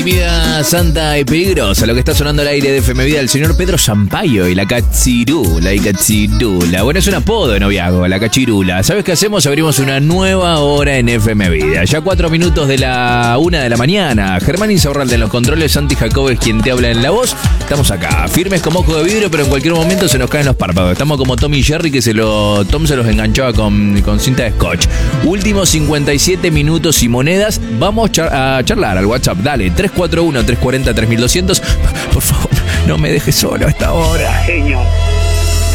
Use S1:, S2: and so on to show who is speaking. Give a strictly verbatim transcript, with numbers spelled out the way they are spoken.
S1: Vida santa y peligrosa, lo que está sonando al aire de F M Vida, el señor Pedro Sampaio y la Cachirula y Cachirula. Bueno, es un apodo de noviazgo, la Cachirula. ¿Sabes qué hacemos? Abrimos una nueva hora en F M Vida. Ya cuatro minutos de la una de la mañana. Germán Insaurralde en los controles, Santi Jacob es quien te habla en la voz. Estamos acá, firmes como ojo de vidrio, pero en cualquier momento se nos caen los párpados. Estamos como Tom y Jerry, que se lo, Tom se los enganchaba con, con cinta de scotch. Últimos cincuenta y siete minutos y monedas. Vamos char- a charlar al WhatsApp. Dale, tres cuatro uno, tres cuatro cero, tres mil doscientos. Por favor, no me dejes solo a esta hora.
S2: Genio.